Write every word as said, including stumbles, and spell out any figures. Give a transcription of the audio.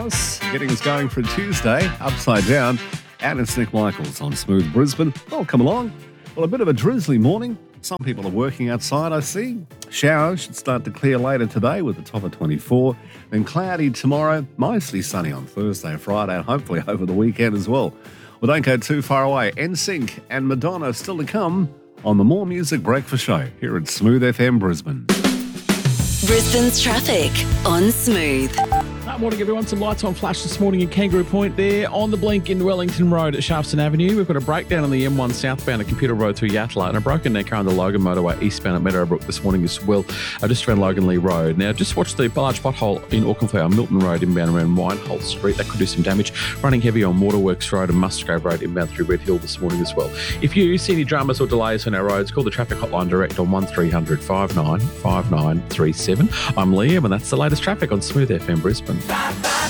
House, getting us going for a Tuesday, upside down. And it's Nick Michaels on Smooth Brisbane. Welcome along. Well, a bit of a drizzly morning. Some people are working outside, I see. Showers should start to clear later today with a top of twenty-four. Then cloudy tomorrow, mostly sunny on Thursday and Friday, and hopefully over the weekend as well. Well, don't go too far away. N Sync and Madonna still to come on the More Music Breakfast Show here at Smooth F M Brisbane. Brisbane's traffic on Smooth. Good morning, everyone. Some lights on flash this morning in Kangaroo Point there on the blink in Wellington Road at Sharpston Avenue. We've got a breakdown on the M one southbound at Computer Road through Yatala and a broken neck car on the Logan motorway eastbound at Meadowbrook this morning as well, uh, just around Logan Lee Road. Now, just watch the large pothole in Auckland on Milton Road inbound around Wineholt Street. That could do some damage. Running heavy on Waterworks Road and Musgrave Road inbound through Red Hill this morning as well. If you see any dramas or delays on our roads, call the traffic hotline direct on one three hundred five nine five nine three seven. I'm Liam and that's the latest traffic on Smooth F M Brisbane.